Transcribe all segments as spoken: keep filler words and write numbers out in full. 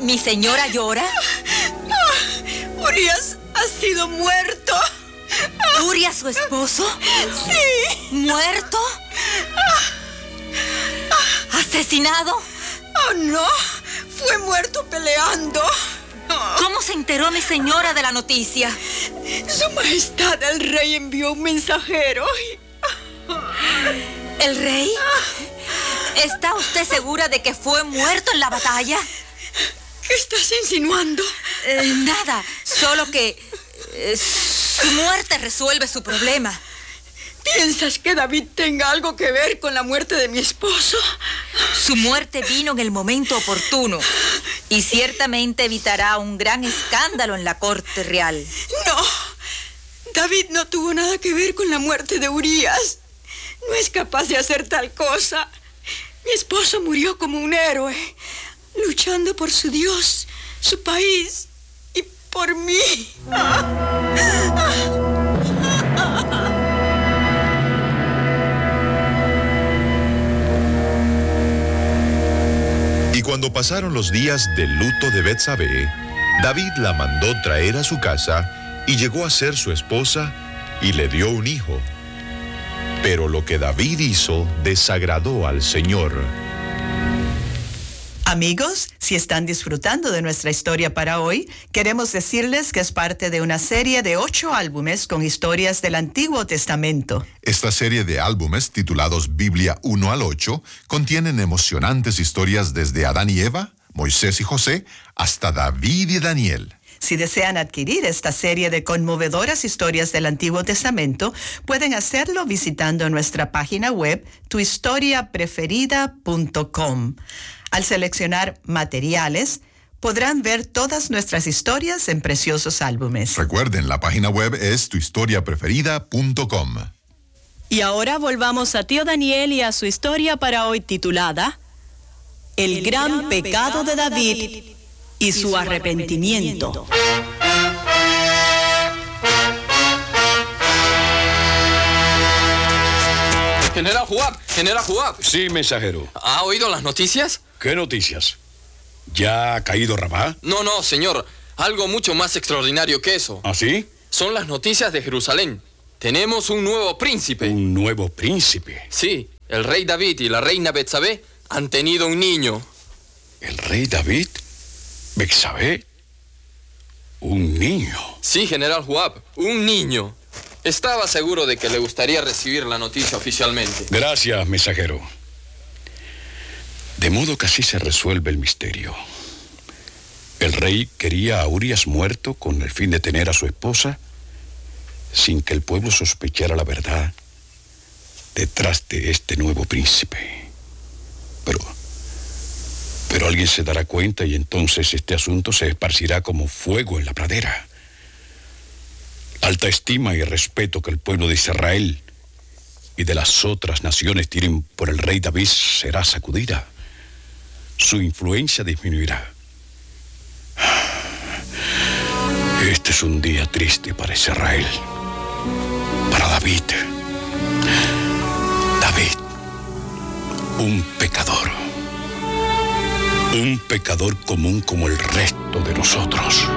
¿Mi señora llora? Urías ha sido muerto. ¿Urías, su esposo? Sí. ¿Muerto? ¿Asesinado? Oh, no. Fue muerto peleando. ¿Cómo se enteró mi señora de la noticia? Su Majestad el Rey envió un mensajero. ¿El Rey? ¿Está usted segura de que fue muerto en la batalla? ¿Qué estás insinuando? Eh, nada, solo que eh, su muerte resuelve su problema. ¿Piensas que David tenga algo que ver con la muerte de mi esposo? Su muerte vino en el momento oportuno y ciertamente evitará un gran escándalo en la corte real. No, David no tuvo nada que ver con la muerte de Urías. No es capaz de hacer tal cosa. Mi esposo murió como un héroe, luchando por su Dios, su país y por mí. Y cuando pasaron los días del luto de Betsabé, David la mandó traer a su casa y llegó a ser su esposa y le dio un hijo. Pero lo que David hizo desagradó al Señor. Amigos, si están disfrutando de nuestra historia para hoy, queremos decirles que es parte de una serie de ocho álbumes con historias del Antiguo Testamento. Esta serie de álbumes, titulados Biblia uno al ocho, contienen emocionantes historias desde Adán y Eva, Moisés y José, hasta David y Daniel. Si desean adquirir esta serie de conmovedoras historias del Antiguo Testamento, pueden hacerlo visitando nuestra página web tu historia preferida punto com. Al seleccionar materiales, podrán ver todas nuestras historias en preciosos álbumes. Recuerden, la página web es tu historia preferida punto com. Y ahora volvamos a tío Daniel y a su historia para hoy titulada El, El gran, gran pecado de David, David y su, y su arrepentimiento. General Joab, General Joab. Sí, mensajero. ¿Ha oído las noticias? ¿Qué noticias? ¿Ya ha caído Rabá? No, no, señor. Algo mucho más extraordinario que eso. ¿Ah, sí? Son las noticias de Jerusalén. Tenemos un nuevo príncipe. ¿Un nuevo príncipe? Sí, el rey David y la reina Betsabé han tenido un niño. ¿El rey David? ¿Betsabé? ¿Un niño? Sí, General Joab, un niño. Estaba seguro de que le gustaría recibir la noticia oficialmente. Gracias, mensajero. De modo que así se resuelve el misterio. El rey quería a Urías muerto con el fin de tener a su esposa, sin que el pueblo sospechara la verdad detrás de este nuevo príncipe. Pero, pero alguien se dará cuenta y entonces este asunto se esparcirá como fuego en la pradera. Alta estima y respeto que el pueblo de Israel y de las otras naciones tienen por el rey David será sacudida. Su influencia disminuirá. Este es un día triste para Israel, para David. David, un pecador. Un pecador común como el resto de nosotros.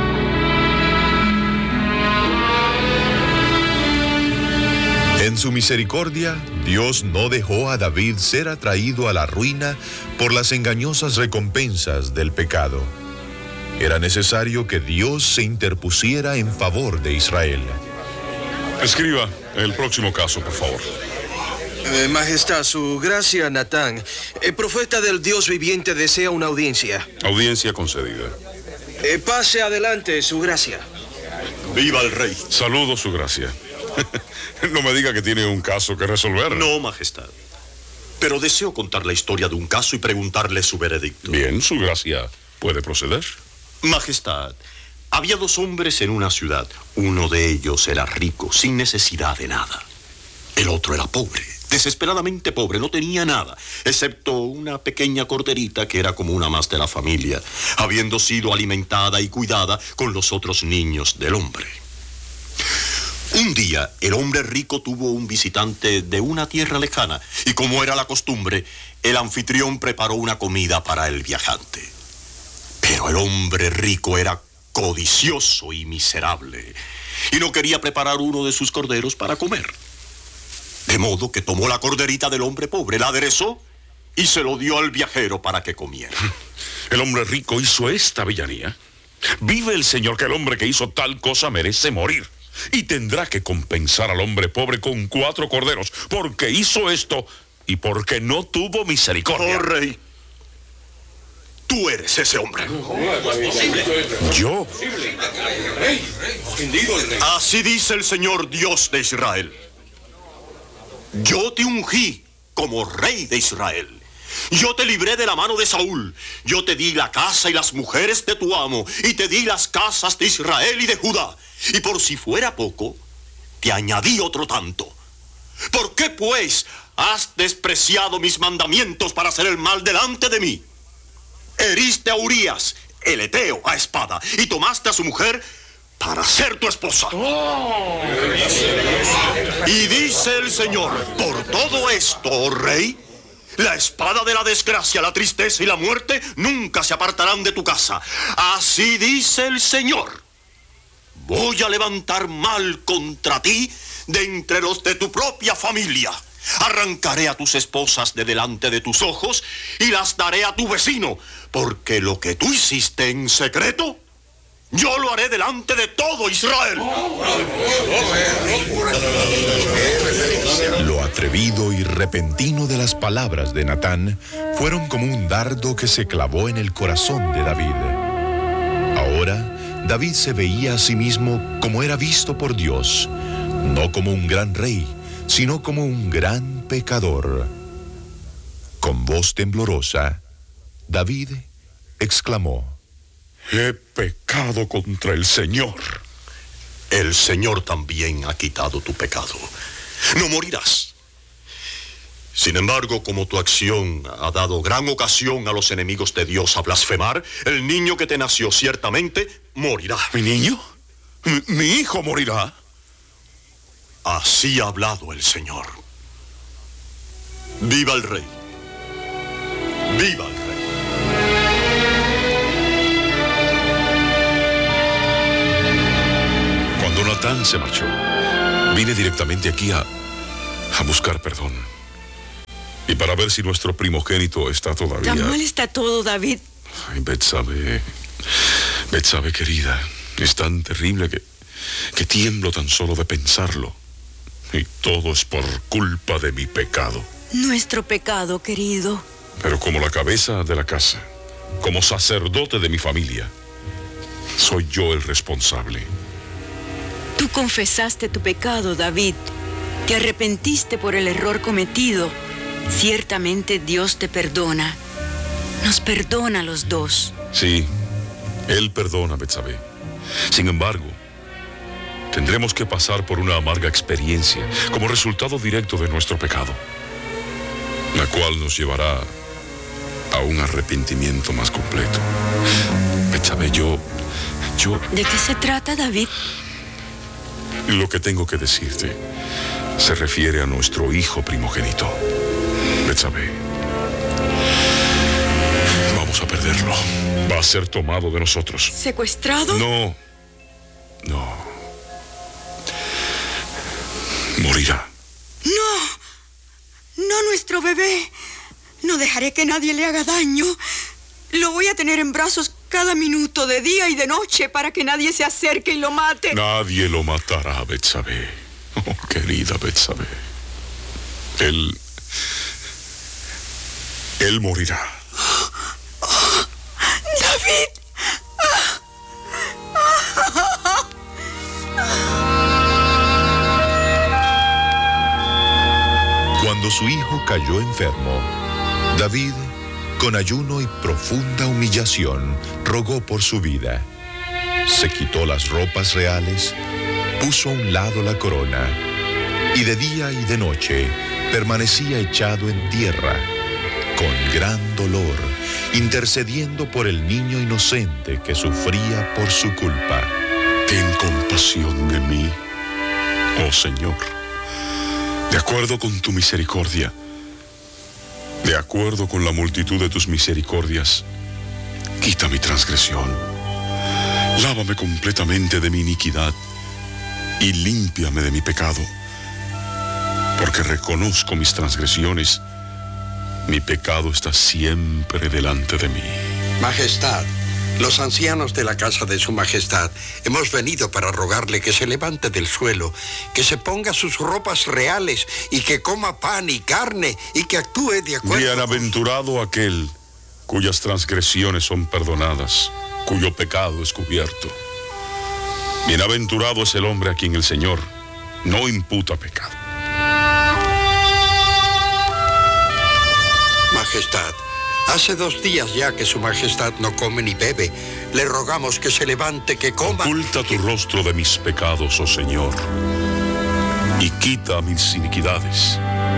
En su misericordia, Dios no dejó a David ser atraído a la ruina por las engañosas recompensas del pecado. Era necesario que Dios se interpusiera en favor de Israel. Escriba el próximo caso, por favor. Eh, Majestad, su gracia, Natán. El profeta del Dios viviente desea una audiencia. Audiencia concedida. Eh, pase adelante, su gracia. ¡Viva el rey! Saludo, su gracia. No me diga que tiene un caso que resolver. No, Majestad. Pero deseo contar la historia de un caso y preguntarle su veredicto. Bien, su gracia puede proceder. Majestad, había dos hombres en una ciudad. Uno de ellos era rico, sin necesidad de nada. El otro era pobre, desesperadamente pobre, no tenía nada, excepto una pequeña corderita que era como una más de la familia, habiendo sido alimentada y cuidada con los otros niños del hombre. Un día, el hombre rico tuvo un visitante de una tierra lejana, y como era la costumbre, el anfitrión preparó una comida para el viajante. Pero Pero el hombre rico era codicioso y miserable, y no quería preparar uno de sus corderos para comer. De modo que tomó la corderita del hombre pobre, la aderezó y se lo dio al viajero para que comiera. El hombre rico hizo esta villanía. Vive el Señor que el hombre que hizo tal cosa merece morir, y tendrá que compensar al hombre pobre con cuatro corderos, porque hizo esto y porque no tuvo misericordia. Oh, rey, tú eres ese hombre. ¿Yo? Así dice el Señor Dios de Israel. Yo te ungí como rey de Israel. Yo te libré de la mano de Saúl. Yo te di la casa y las mujeres de tu amo, y te di las casas de Israel y de Judá. Y por si fuera poco, te añadí otro tanto. ¿Por qué, pues, has despreciado mis mandamientos para hacer el mal delante de mí? Heriste a Urías, el heteo, a espada, y tomaste a su mujer para ser tu esposa. Oh. Y dice el Señor, por todo esto, oh rey, la espada de la desgracia, la tristeza y la muerte nunca se apartarán de tu casa. Así dice el Señor. Voy a levantar mal contra ti de entre los de tu propia familia. Arrancaré a tus esposas de delante de tus ojos y las daré a tu vecino, porque lo que tú hiciste en secreto, yo lo haré delante de todo Israel. Lo atrevido y repentino de las palabras de Natán fueron como un dardo que se clavó en el corazón de David. Ahora, David se veía a sí mismo como era visto por Dios, no como un gran rey, sino como un gran pecador. Con voz temblorosa, David exclamó: He pecado contra el Señor. El Señor también ha quitado tu pecado. No morirás. Sin embargo, como tu acción ha dado gran ocasión a los enemigos de Dios a blasfemar, el niño que te nació ciertamente morirá. ¿Mi niño? ¿Mi, mi hijo morirá? Así ha hablado el Señor. ¡Viva el Rey! ¡Viva el Rey! Cuando Natán se marchó, vine directamente aquí a, a buscar perdón. Y para ver si nuestro primogénito está todavía... ¿Tan mal está todo, David? Ay, Betsabe, Betsabe querida, es tan terrible que, que tiemblo tan solo de pensarlo. Y todo es por culpa de mi pecado. Nuestro pecado, querido. Pero como la cabeza de la casa, como sacerdote de mi familia, soy yo el responsable. Tú confesaste tu pecado, David. Te arrepentiste por el error cometido. Ciertamente Dios te perdona. Nos perdona a los dos. Sí, Él perdona, Betsabe. Sin embargo, tendremos que pasar por una amarga experiencia como resultado directo de nuestro pecado, la cual nos llevará a un arrepentimiento más completo. Betsabe, yo... yo... ¿De qué se trata, David? Lo que tengo que decirte se refiere a nuestro hijo primogénito. Betsabe, vamos a perderlo. Va a ser tomado de nosotros. ¿Secuestrado? No, no. Morirá. No, no nuestro bebé. No dejaré que nadie le haga daño. Lo voy a tener en brazos cada minuto de día y de noche para que nadie se acerque y lo mate. Nadie lo matará, Betsabe. Oh, querida Betsabe. Él... Él morirá. Oh, David. Cuando su hijo cayó enfermo, David, con ayuno y profunda humillación, rogó por su vida. Se quitó las ropas reales, puso a un lado la corona, y de día y de noche permanecía echado en tierra, con gran dolor, intercediendo por el niño inocente que sufría por su culpa. Ten compasión de mí, oh Señor, de acuerdo con tu misericordia, de acuerdo con la multitud de tus misericordias, Quita mi transgresión. Lávame completamente de mi iniquidad y límpiame de mi pecado, porque reconozco mis transgresiones. Mi pecado está siempre delante de mí. Majestad, los ancianos de la casa de su majestad hemos venido para rogarle que se levante del suelo, que se ponga sus ropas reales y que coma pan y carne y que actúe de acuerdo. Bienaventurado aquel cuyas transgresiones son perdonadas, cuyo pecado es cubierto. Bienaventurado es el hombre a quien el Señor no imputa pecado. Majestad, hace dos días ya que su majestad no come ni bebe. Le rogamos que se levante, que coma. Oculta tu rostro de mis pecados, oh Señor, y quita mis iniquidades.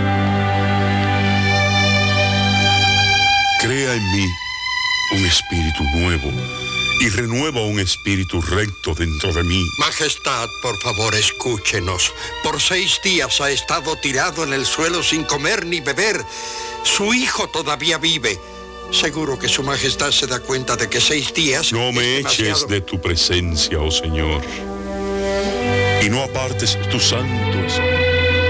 Crea en mí un espíritu nuevo y renueva un espíritu recto dentro de mí. Majestad, por favor, escúchenos. Por seis días ha estado tirado en el suelo sin comer ni beber. Su hijo todavía vive. Seguro que su majestad se da cuenta de que seis días... No me demasiado... eches de tu presencia, oh Señor, y no apartes tu santo espíritu.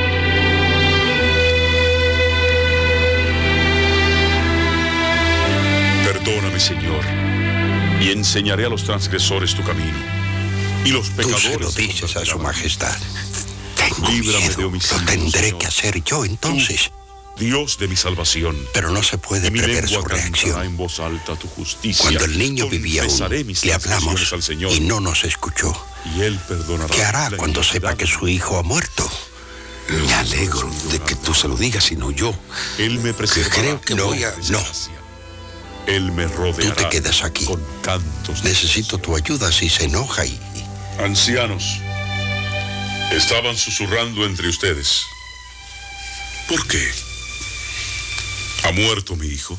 Perdóname, Señor, y enseñaré a los transgresores tu camino, y los pecadores... Tú se lo dices a su majestad. Tengo Líbrame miedo. de homicidio, Lo tendré Señor. que hacer yo, entonces. Tú, Dios de mi salvación. Pero no se puede y mi prever lengua su cantará reacción. en voz alta tu justicia. Cuando el niño vivía aún, Confesaré mis le hablamos transgresiones al Señor, y no nos escuchó. y Él perdonará. ¿Qué hará la cuando iniquidad sepa que su hijo ha muerto? Me alegro de que tú se lo digas y no yo. Él me preservará. Creo que No, voy a... No, Él me rodeará. tú te quedas aquí. Con cantos de Necesito tu ayuda si se enoja y... Ancianos, estaban susurrando entre ustedes. ¿Por qué? ¿Ha muerto mi hijo?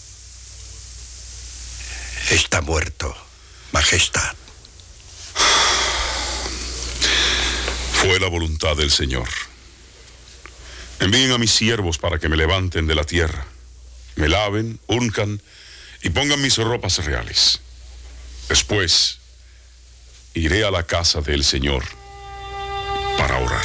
Está muerto, majestad. Fue la voluntad del Señor. Envíen a mis siervos para que me levanten de la tierra, me laven, uncan y pongan mis ropas reales. Después, iré a la casa del Señor para orar.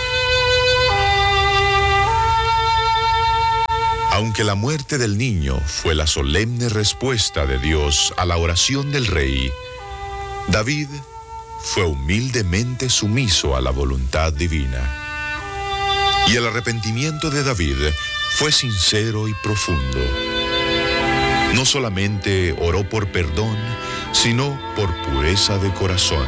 Aunque la muerte del niño fue la solemne respuesta de Dios a la oración del rey, David fue humildemente sumiso a la voluntad divina. Y el arrepentimiento de David fue sincero y profundo. No solamente oró por perdón, sino por pureza de corazón.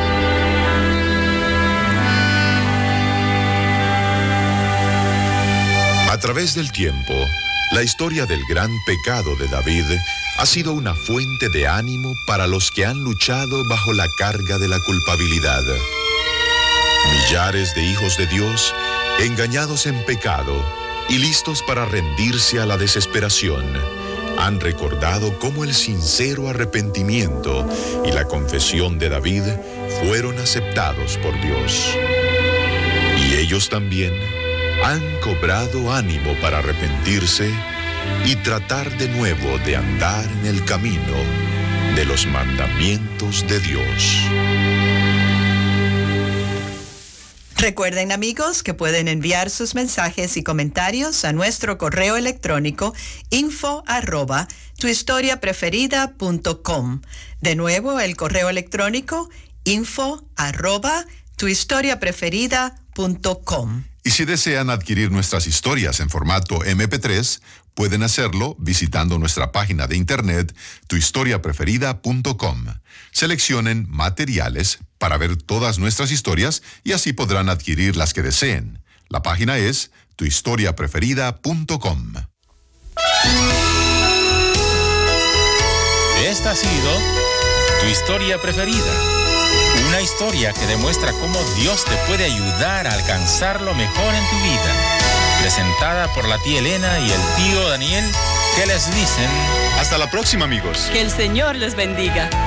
A través del tiempo, la historia del gran pecado de David ha sido una fuente de ánimo para los que han luchado bajo la carga de la culpabilidad. Millares de hijos de Dios, engañados en pecado y listos para rendirse a la desesperación, han recordado cómo el sincero arrepentimiento y la confesión de David fueron aceptados por Dios. Y ellos también han cobrado ánimo para arrepentirse y tratar de nuevo de andar en el camino de los mandamientos de Dios. Recuerden, amigos, que pueden enviar sus mensajes y comentarios a nuestro correo electrónico info arroba tuhistoriapreferida.com. De nuevo, el correo electrónico info arroba tuhistoriapreferida.com. Y si desean adquirir nuestras historias en formato eme pe tres, pueden hacerlo visitando nuestra página de internet tu historia preferida punto com. Seleccionen materiales para ver todas nuestras historias y así podrán adquirir las que deseen. La página es tu historia preferida punto com. Esta ha sido Tu Historia Preferida. Una historia que demuestra cómo Dios te puede ayudar a alcanzar lo mejor en tu vida. Presentada por la tía Elena y el tío Daniel, que les dicen... Hasta la próxima, amigos. Que el Señor les bendiga.